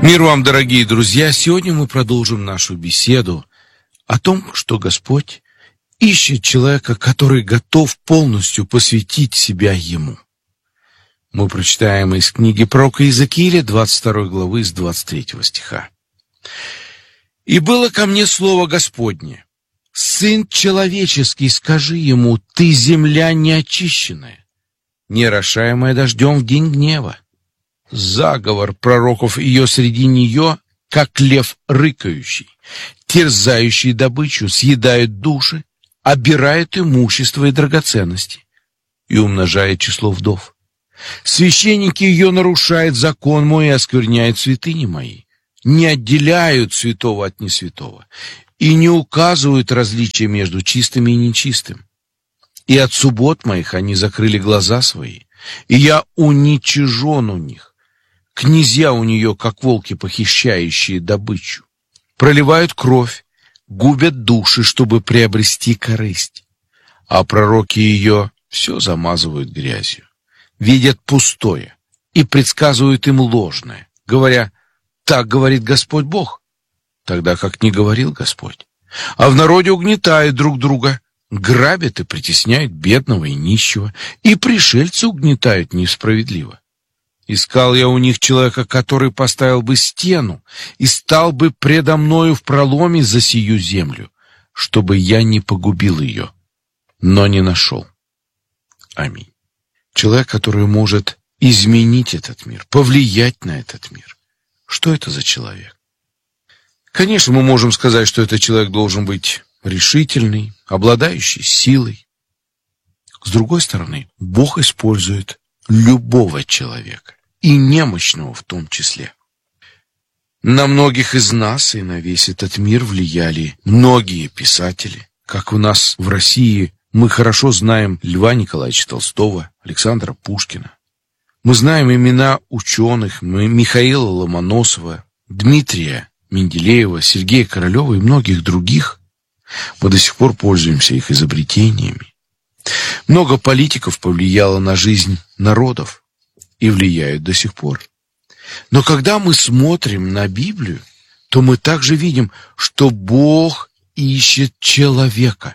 Мир вам, дорогие друзья! Сегодня мы продолжим нашу беседу о том, что Господь ищет человека, который готов полностью посвятить себя Ему. Мы прочитаем из книги пророка Иезекииля, 22 главы, с 23 стиха. «И было ко мне слово Господне: Сын человеческий, скажи ему, ты земля неочищенная, не орошаемая дождем в день гнева. Заговор пророков ее среди нее, как лев рыкающий, терзающий добычу, съедает души, обирает имущество и драгоценности и умножает число вдов. Священники ее нарушают закон мой и оскверняют святыни мои, не отделяют святого от несвятого и не указывают различия между чистым и нечистым. И от суббот моих они закрыли глаза свои, и я уничижен у них. Князья у нее, как волки, похищающие добычу, проливают кровь, губят души, чтобы приобрести корысть. А пророки ее все замазывают грязью, видят пустое и предсказывают им ложное, говоря: так говорит Господь Бог, тогда как не говорил Господь. А в народе угнетают друг друга, грабят и притесняют бедного и нищего, и пришельцы угнетают несправедливо. Искал я у них человека, который поставил бы стену и стал бы предо мною в проломе за сию землю, чтобы я не погубил ее, но не нашел. Аминь. Человек, который может изменить этот мир, повлиять на этот мир. Что это за человек? Конечно, мы можем сказать, что этот человек должен быть решительный, обладающий силой. С другой стороны, Бог использует любого человека, и немощного в том числе. На многих из нас и на весь этот мир влияли многие писатели. Как у нас в России мы хорошо знаем Льва Николаевича Толстого, Александра Пушкина. Мы знаем имена ученых Михаила Ломоносова, Дмитрия Менделеева, Сергея Королева и многих других. Мы до сих пор пользуемся их изобретениями. Много политиков повлияло на жизнь народов и влияют до сих пор. Но когда мы смотрим на Библию, то мы также видим, что Бог ищет человека,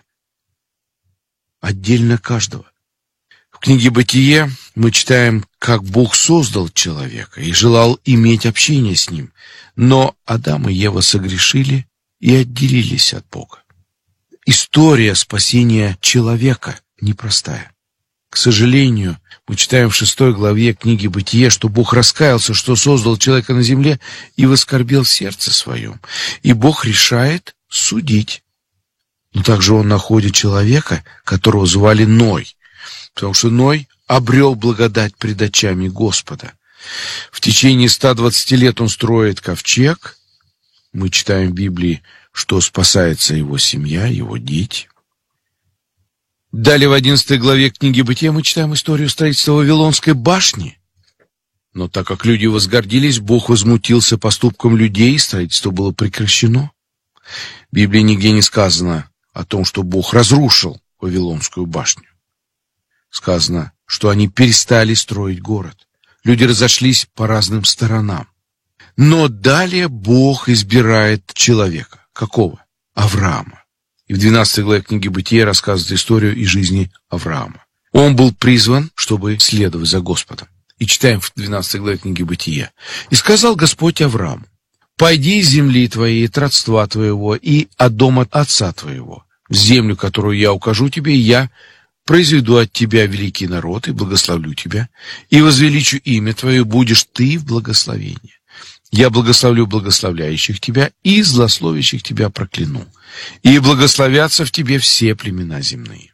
отдельно каждого. В книге «Бытие» мы читаем, как Бог создал человека и желал иметь общение с ним, но Адам и Ева согрешили и отделились от Бога. История спасения человека непростая. К сожалению, мы читаем в 6 главе книги «Бытие», что Бог раскаялся, что создал человека на земле, и воскорбел в сердце своем. И Бог решает судить. Но также Он находит человека, которого звали Ной, потому что Ной обрел благодать пред очами Господа. В течение 120 лет он строит ковчег. Мы читаем в Библии, что спасается его семья, его дети. Далее в 11 главе книги «Бытия» мы читаем историю строительства Вавилонской башни. Но так как люди возгордились, Бог возмутился поступком людей, и строительство было прекращено. В Библии нигде не сказано о том, что Бог разрушил Вавилонскую башню. Сказано, что они перестали строить город. Люди разошлись по разным сторонам. Но далее Бог избирает человека. Какого? Авраама. И в 12 главе книги «Бытия» рассказывает историю из жизни Авраама. Он был призван, чтобы следовать за Господом. И читаем в 12 главе книги «Бытия». «И сказал Господь Аврааму: пойди из земли твоей, от родства твоего и от дома отца твоего, в землю, которую я укажу тебе, и я произведу от тебя великий народ, и благословлю тебя, и возвеличу имя твое, будешь ты в благословении. Я благословлю благословляющих тебя, и злословящих тебя прокляну, и благословятся в тебе все племена земные».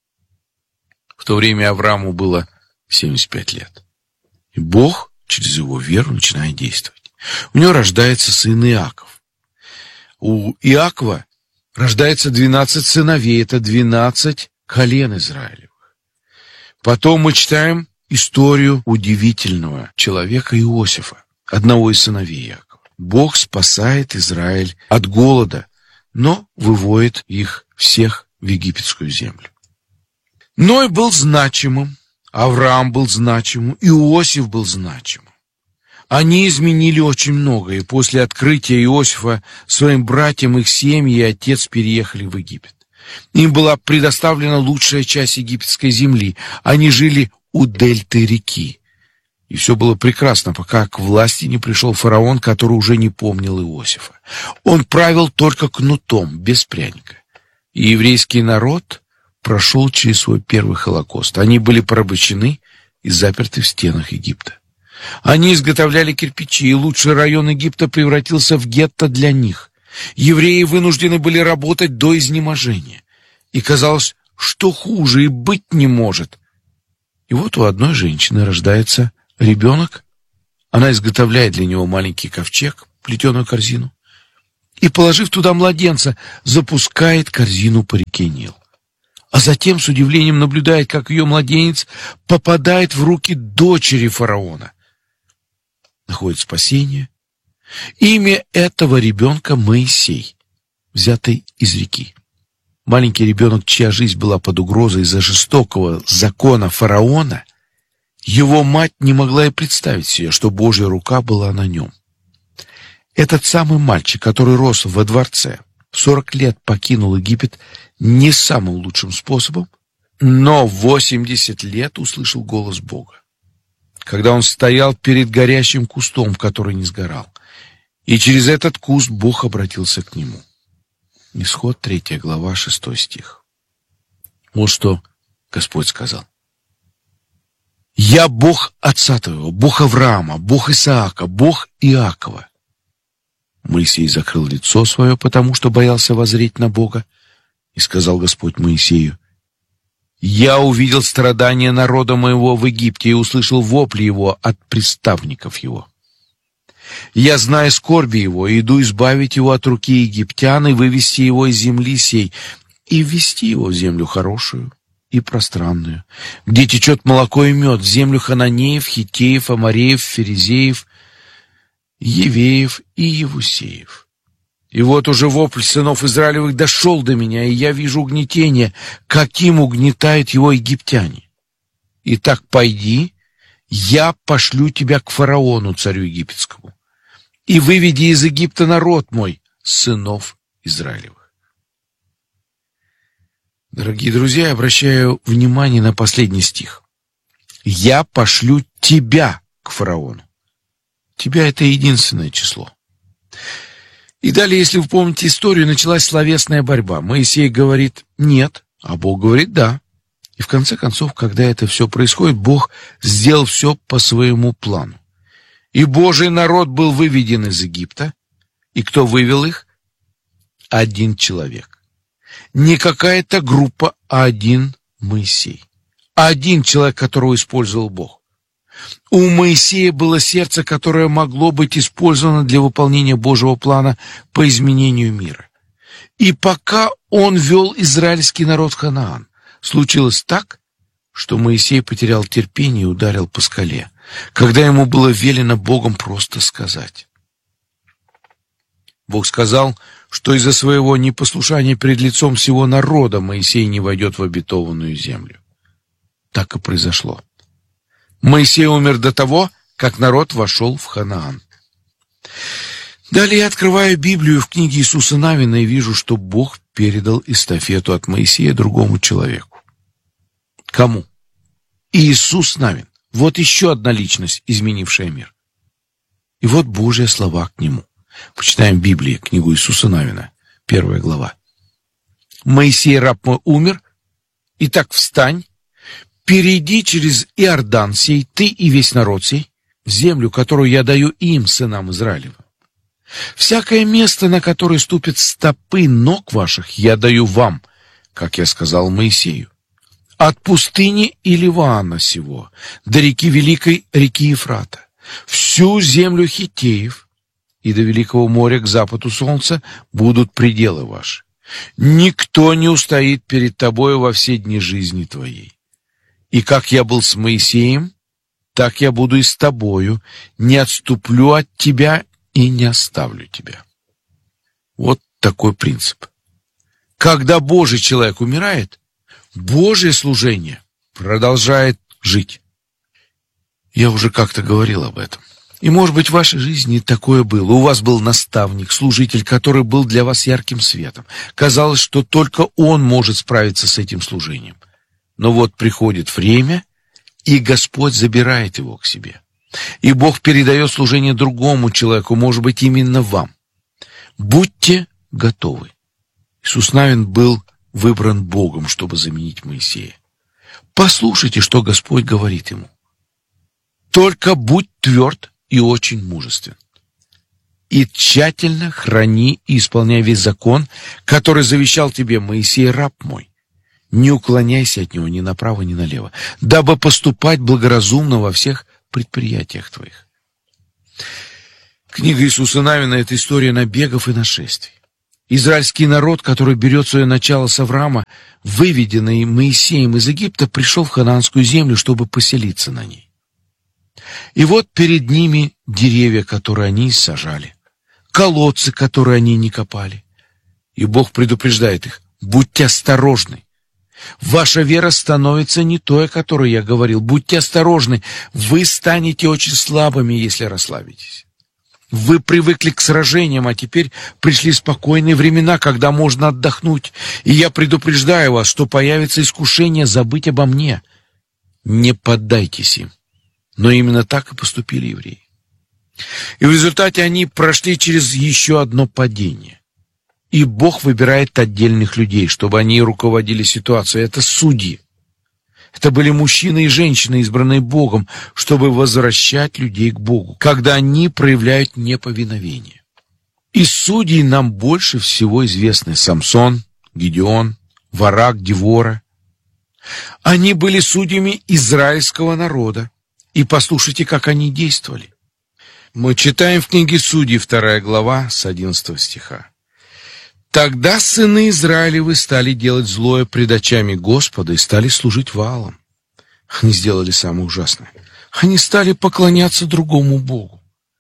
В то время Аврааму было 75 лет. И Бог через его веру начинает действовать. У него рождается сын Иаков. У Иакова рождается 12 сыновей, это 12 колен Израилевых. Потом мы читаем историю удивительного человека Иосифа, одного из сыновей Иакова. Бог спасает Израиль от голода, но выводит их всех в египетскую землю. Ной был значимым, Авраам был значимым, Иосиф был значимым. Они изменили очень многое, и после открытия Иосифа своим братьям, их семьи и отец переехали в Египет. Им была предоставлена лучшая часть египетской земли. Они жили у дельты реки. И все было прекрасно, пока к власти не пришел фараон, который уже не помнил Иосифа. Он правил только кнутом, без пряника. И еврейский народ прошел через свой первый Холокост. Они были порабощены и заперты в стенах Египта. Они изготовляли кирпичи, и лучший район Египта превратился в гетто для них. Евреи вынуждены были работать до изнеможения. И казалось, что хуже и быть не может. И вот у одной женщины рождается ребенок. Она изготовляет для него маленький ковчег, плетеную корзину, и, положив туда младенца, запускает корзину по реке Нил. А затем с удивлением наблюдает, как ее младенец попадает в руки дочери фараона. Находит спасение. Имя этого ребенка Моисей, взятый из реки. Маленький ребенок, чья жизнь была под угрозой из-за жестокого закона фараона, его мать не могла и представить себе, что Божья рука была на нем. Этот самый мальчик, который рос во дворце, в 40 лет покинул Египет не самым лучшим способом, но в 80 лет услышал голос Бога, когда он стоял перед горящим кустом, который не сгорал. И через этот куст Бог обратился к нему. Исход 3 глава, 6 стих. Вот что Господь сказал. «Я Бог отца твоего, Бог Авраама, Бог Исаака, Бог Иакова». Моисей закрыл лицо свое, потому что боялся воззреть на Бога. И сказал Господь Моисею: «Я увидел страдания народа моего в Египте и услышал вопли его от приставников его. Я знаю скорби его, и иду избавить его от руки египтян и вывести его из земли сей, и ввести его в землю хорошую и пространную, где течет молоко и мед, в землю хананеев, хиттеев, амореев, ферезеев, евеев и евусеев. И вот уже вопль сынов Израилевых дошел до меня, и я вижу угнетение, каким угнетают его египтяне. Итак, пойди, я пошлю тебя к фараону, царю египетскому, и выведи из Египта народ мой, сынов Израилевых». Дорогие друзья, я обращаю внимание на последний стих. «Я пошлю тебя к фараону». Тебя — это единственное число. И далее, если вы помните историю, началась словесная борьба. Моисей говорит «нет», а Бог говорит «да». И в конце концов, когда это все происходит, Бог сделал все по своему плану. И Божий народ был выведен из Египта. И кто вывел их? Один человек. Не какая-то группа, а один Моисей. Один человек, которого использовал Бог. У Моисея было сердце, которое могло быть использовано для выполнения Божьего плана по изменению мира. И пока он вел израильский народ в Ханаан, случилось так, что Моисей потерял терпение и ударил по скале, когда ему было велено Богом просто сказать. Бог сказал, что из-за своего непослушания перед лицом всего народа Моисей не войдет в обетованную землю. Так и произошло. Моисей умер до того, как народ вошел в Ханаан. Далее я открываю Библию в книге Иисуса Навина и вижу, что Бог передал эстафету от Моисея другому человеку. Кому? Иисус Навин. Вот еще одна личность, изменившая мир. И вот Божьи слова к нему. Почитаем в Библии книгу Иисуса Навина, 1 глава. «Моисей, раб мой, умер. Итак, встань, перейди через Иордан сей, ты и весь народ сей, в землю, которую я даю им, сынам Израилевым. Всякое место, на которое ступят стопы ног ваших, я даю вам, как я сказал Моисею. От пустыни и Ливана сего, до реки великой, реки Ефрата, всю землю хиттеев, и до великого моря к западу солнца будут пределы ваши. Никто не устоит перед тобою во все дни жизни твоей. И как я был с Моисеем, так я буду и с тобою, не отступлю от тебя и не оставлю тебя». Вот такой принцип. Когда Божий человек умирает, Божье служение продолжает жить. Я уже как-то говорил об этом. И, может быть, в вашей жизни такое было. У вас был наставник, служитель, который был для вас ярким светом. Казалось, что только он может справиться с этим служением. Но вот приходит время, и Господь забирает его к себе. И Бог передает служение другому человеку, может быть, именно вам. Будьте готовы. Иисус Навин был выбран Богом, чтобы заменить Моисея. Послушайте, что Господь говорит ему. Только будь тверд и очень мужествен. И тщательно храни и исполняй весь закон, который завещал тебе Моисей, раб мой. Не уклоняйся от него ни направо, ни налево, дабы поступать благоразумно во всех предприятиях твоих. Книга Иисуса Навина — это история набегов и нашествий. Израильский народ, который берет свое начало с Авраама, выведенный Моисеем из Египта, пришел в ханаанскую землю, чтобы поселиться на ней. И вот перед ними деревья, которые они сажали, колодцы, которые они не копали. И Бог предупреждает их: будьте осторожны. Ваша вера становится не той, о которой я говорил. Будьте осторожны. Вы станете очень слабыми, если расслабитесь. Вы привыкли к сражениям, а теперь пришли спокойные времена, когда можно отдохнуть. И я предупреждаю вас, что появится искушение забыть обо мне. Не поддайтесь им. Но именно так и поступили евреи. И в результате они прошли через еще одно падение. И Бог выбирает отдельных людей, чтобы они руководили ситуацией. Это судьи. Это были мужчины и женщины, избранные Богом, чтобы возвращать людей к Богу, когда они проявляют неповиновение. Из судей нам больше всего известны Самсон, Гидеон, Варак, Девора. Они были судьями израильского народа. И послушайте, как они действовали. Мы читаем в книге Судей, 2 глава, с 11 стиха. «Тогда сыны Израилевы стали делать злое пред очами Господа и стали служить Ваалам». Они сделали самое ужасное. Они стали поклоняться другому Богу.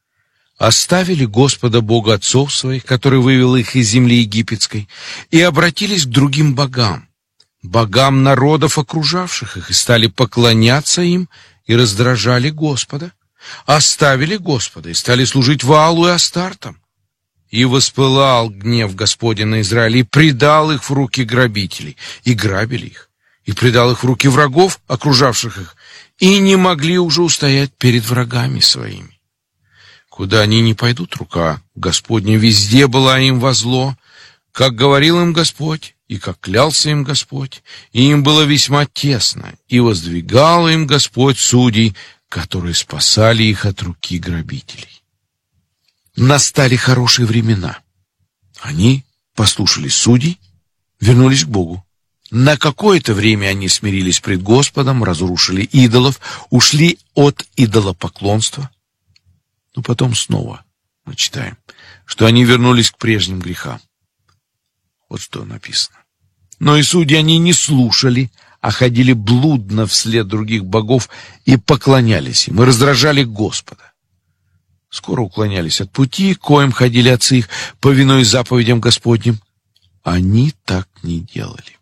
Оставили Господа Бога отцов своих, который вывел их из земли египетской, и обратились к другим богам, богам народов, окружавших их, и стали поклоняться им и раздражали Господа. Оставили Господа и стали служить Ваалу и Астартам. И воспылал гнев Господень на Израиль, и предал их в руки грабителей, и грабили их, и предал их в руки врагов, окружавших их, и не могли уже устоять перед врагами своими. Куда они ни пойдут, рука Господня везде была им во зло, как говорил им Господь, и как клялся им Господь, и им было весьма тесно, и воздвигал им Господь судей, которые спасали их от руки грабителей. Настали хорошие времена. Они послушались судей, вернулись к Богу. На какое-то время они смирились пред Господом, разрушили идолов, ушли от идолопоклонства. Но потом снова мы читаем, что они вернулись к прежним грехам. Вот что написано. Но и судьи они не слушали, а ходили блудно вслед других богов и поклонялись им, и раздражали Господа. Скоро уклонялись от пути, коим ходили отцы их, повинуясь заповедям Господним. Они так не делали.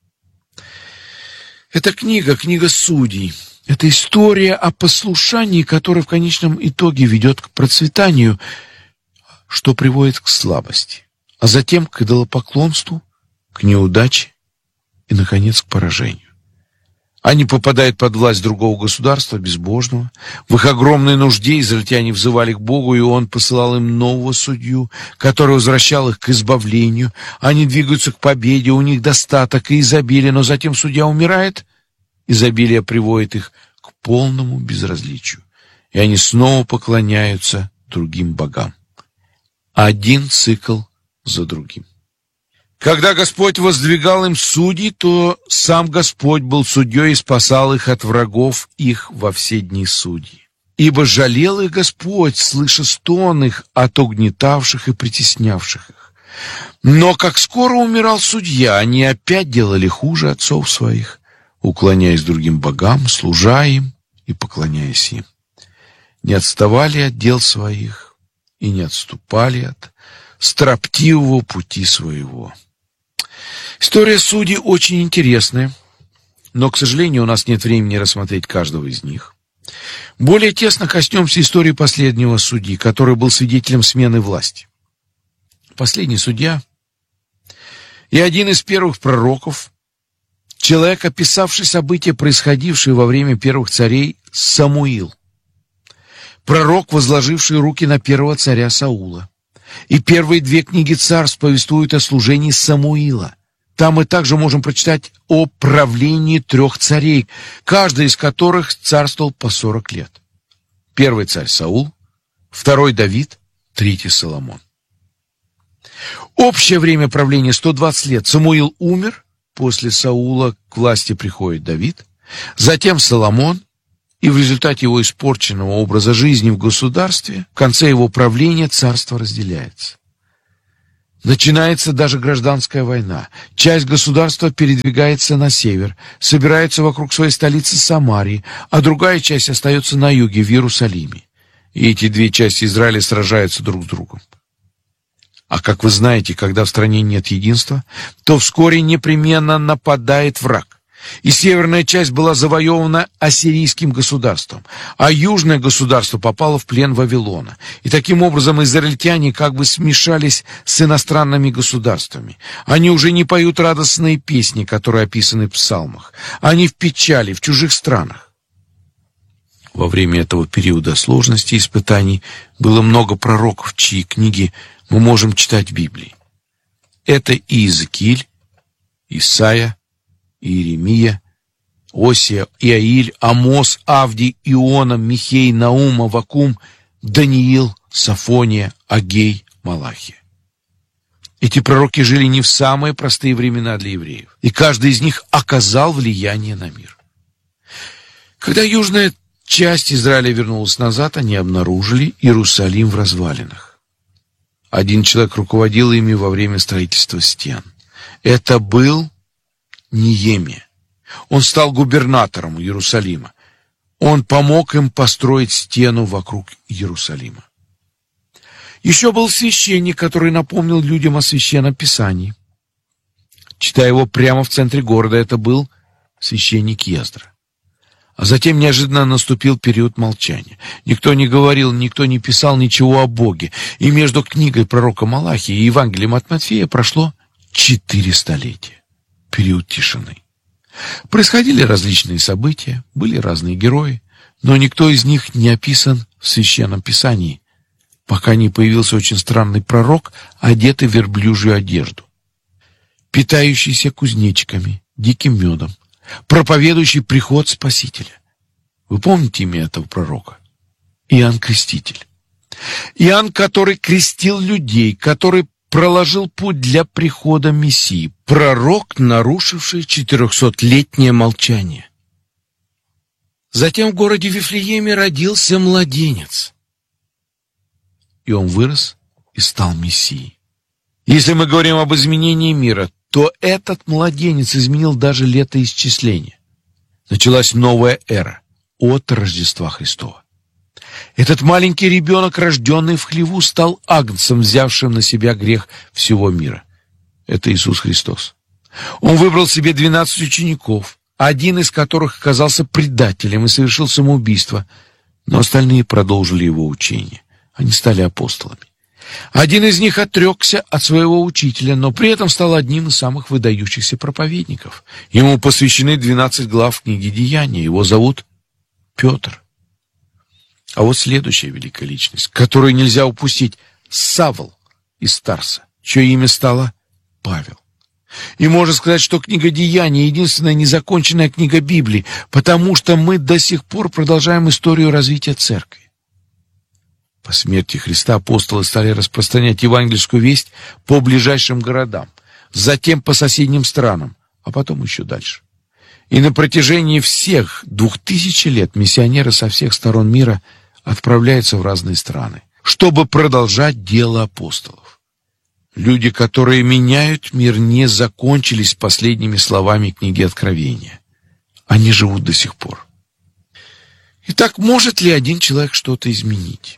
Эта книга Судей. Это история о послушании, которое в конечном итоге ведет к процветанию, что приводит к слабости, а затем к идолопоклонству, к неудаче и, наконец, к поражению. Они попадают под власть другого государства, безбожного. В их огромной нужде израильтяне взывали к Богу, и Он посылал им нового судью, который возвращал их к избавлению. Они двигаются к победе, у них достаток и изобилие, но затем судья умирает, изобилие приводит их к полному безразличию, и они снова поклоняются другим богам. Один цикл за другим. Когда Господь воздвигал им судей, то сам Господь был судьей и спасал их от врагов их во все дни судей. Ибо жалел их Господь, слыша стон их от угнетавших и притеснявших их. Но как скоро умирал судья, они опять делали хуже отцов своих, уклоняясь другим богам, служа им и поклоняясь им. Не отставали от дел своих и не отступали от строптивого пути своего. История судей очень интересная, но, к сожалению, у нас нет времени рассмотреть каждого из них. Более тесно коснемся истории последнего судьи, который был свидетелем смены власти. Последний судья и один из первых пророков, человек, описавший события, происходившие во время первых царей, Самуил. Пророк, возложивший руки на первого царя Саула. И первые две книги Царств повествуют о служении Самуила. Там мы также можем прочитать о правлении 3 царей, каждый из которых царствовал по 40 лет. Первый царь Саул, второй Давид, третий Соломон. Общее время правления 120 лет. Самуил умер, после Саула к власти приходит Давид, затем Соломон, и в результате его испорченного образа жизни в государстве, в конце его правления царство разделяется. Начинается даже гражданская война. Часть государства передвигается на север, собирается вокруг своей столицы Самарии, а другая часть остается на юге, в Иерусалиме. И эти две части Израиля сражаются друг с другом. А как вы знаете, когда в стране нет единства, то вскоре непременно нападает враг. И северная часть была завоевана ассирийским государством, а южное государство попало в плен Вавилона. И таким образом израильтяне как бы смешались с иностранными государствами. Они уже не поют радостные песни, которые описаны в псалмах. Они в печали, в чужих странах. Во время этого периода сложностей и испытаний было много пророков, чьи книги мы можем читать в Библии. Это и Иезекииль, Исайя, Иеремия, Осия, Иаиль, Амос, Авдий, Иона, Михей, Наум, Аввакум, Даниил, Софония, Агей, Малахия. Эти пророки жили не в самые простые времена для евреев, и каждый из них оказал влияние на мир. Когда южная часть Израиля вернулась назад, они обнаружили Иерусалим в развалинах. Один человек руководил ими во время строительства стен. Это был Неемия. Он стал губернатором Иерусалима. Он помог им построить стену вокруг Иерусалима. Еще был священник, который напомнил людям о Священном Писании. Читая его прямо в центре города, это был священник Ездра. А затем неожиданно наступил период молчания. Никто не говорил, никто не писал ничего о Боге. И между книгой пророка Малахии и Евангелием от Матфея прошло 4 столетия. Период тишины. Происходили различные события, были разные герои, но никто из них не описан в Священном Писании, пока не появился очень странный пророк, одетый в верблюжью одежду, питающийся кузнечиками, диким медом, проповедующий приход Спасителя. Вы помните имя этого пророка? Иоанн Креститель. Иоанн, который крестил людей, который проложил путь для прихода Мессии, пророк, нарушивший 400-летнее молчание. Затем в городе Вифлееме родился младенец, и он вырос и стал Мессией. Если мы говорим об изменении мира, то этот младенец изменил даже летоисчисление. Началась новая эра от Рождества Христова. Этот маленький ребенок, рожденный в хлеву, стал агнцем, взявшим на себя грех всего мира. Это Иисус Христос. Он выбрал себе 12 учеников, один из которых оказался предателем и совершил самоубийство, но остальные продолжили его учение. Они стали апостолами. Один из них отрекся от своего учителя, но при этом стал одним из самых выдающихся проповедников. Ему посвящены 12 глав книги Деяния. Его зовут Петр. А вот следующая великая личность, которую нельзя упустить, Савл из Тарса, чье имя стало Павел. И можно сказать, что книга Деяний — единственная незаконченная книга Библии, потому что мы до сих пор продолжаем историю развития церкви. По смерти Христа апостолы стали распространять евангельскую весть по ближайшим городам, затем по соседним странам, а потом еще дальше. И на протяжении всех 2000 лет миссионеры со всех сторон мира отправляются в разные страны, чтобы продолжать дело апостолов. Люди, которые меняют мир, не закончились последними словами книги Откровения. Они живут до сих пор. Итак, может ли один человек что-то изменить?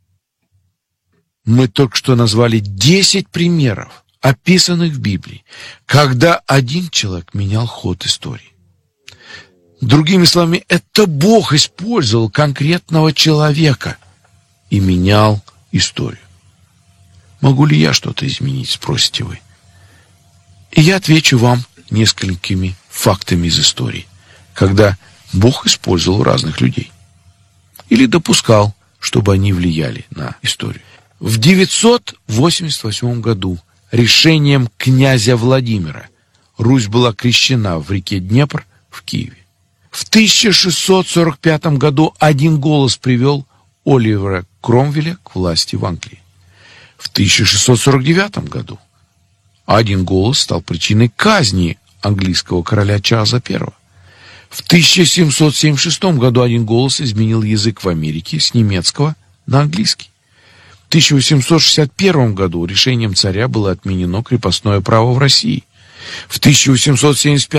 Мы только что назвали 10 примеров, описанных в Библии, когда один человек менял ход истории. Другими словами, это Бог использовал конкретного человека и менял историю. Могу ли я что-то изменить, спросите вы? И я отвечу вам несколькими фактами из истории, когда Бог использовал разных людей или допускал, чтобы они влияли на историю. В 988 году решением князя Владимира Русь была крещена в реке Днепр в Киеве. В 1645 году один голос привел Оливера Кромвеля к власти в Англии. В 1649 году один голос стал причиной казни английского короля Чарльза I. В 1776 году один голос изменил язык в Америке с немецкого на английский. В 1861 году решением царя было отменено крепостное право в России. В 1875